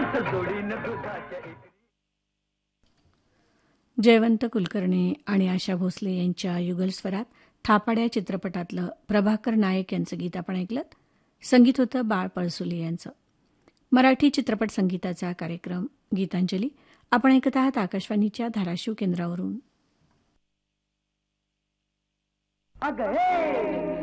जयवंत कुलकर्णी आणि आशा भोसले यांच्या युगलस्वरात थापाड्या चित्रपटातलं प्रभाकर नायक यांचं गीत आपण ऐकलं. संगीत होतं बाळ पळसुले यांचं. मराठी चित्रपट संगीताचा कार्यक्रम गीतांजली आपण ऐकत आहात आकाशवाणीच्या धाराशिव केंद्रावरून.